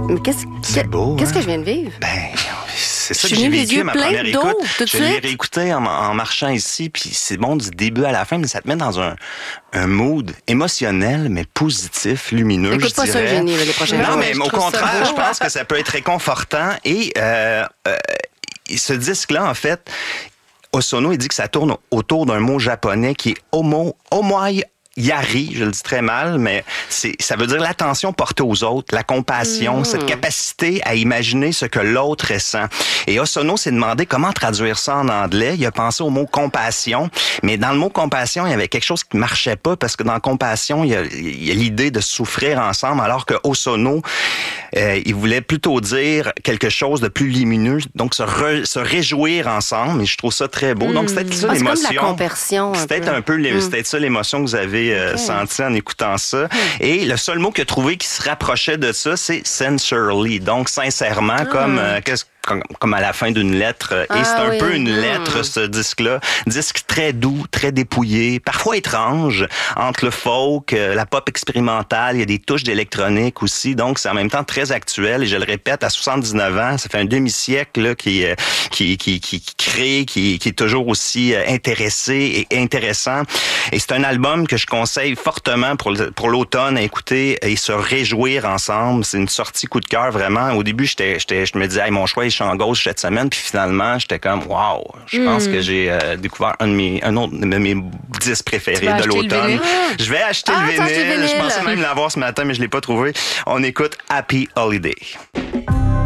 Mais c'est beau. Qu'est-ce que je viens de vivre? C'est ça que j'ai vécu à ma première écoute. Je l'ai réécouté en marchant ici, puis c'est bon du début à la fin, mais ça te met dans un mood émotionnel, mais positif, lumineux, Écoute pas ça, Eugénie, les prochaines Non, fois. mais au contraire, je pense que ça peut être réconfortant. Et ce disque-là, en fait, Hosono, il dit que ça tourne autour d'un mot japonais qui est omoi yari, je le dis très mal, mais ça veut dire l'attention portée aux autres, la compassion, cette capacité à imaginer ce que l'autre ressent. Et Hosono s'est demandé comment traduire ça en anglais. Il a pensé au mot compassion, mais dans le mot compassion, il y avait quelque chose qui marchait pas parce que dans compassion, il y a l'idée de souffrir ensemble, alors que Hosono, il voulait plutôt dire quelque chose de plus lumineux, donc se réjouir ensemble. Et je trouve ça très beau. Donc, c'est peut-être ça l'émotion. C'est comme la compersion. C'est peut-être un peu, c'est peut-être ça l'émotion que vous avez senti en écoutant ça. Et le seul mot qu'il a trouvé qui se rapprochait de ça, c'est sincerely. Donc, sincèrement, comme à la fin d'une lettre. Et c'est un peu une lettre, ce disque-là. Disque très doux, très dépouillé, parfois étrange, entre le folk, la pop expérimentale, il y a des touches d'électronique aussi, donc c'est en même temps très actuel. Et je le répète, à 79 ans, ça fait un demi-siècle là, qui crée, qui est toujours aussi intéressé et intéressant. Et c'est un album que je conseille fortement pour l'automne à écouter et se réjouir ensemble. C'est une sortie coup de cœur, vraiment. Au début, je me disais, hey, mon choix est champ gauche cette semaine, puis finalement, j'étais comme, wow, je pense que j'ai découvert un autre de mes disques préférés de l'automne. Je vais acheter le vinyle. Je pensais même l'avoir ce matin, mais je l'ai pas trouvé. On écoute Happy Holiday.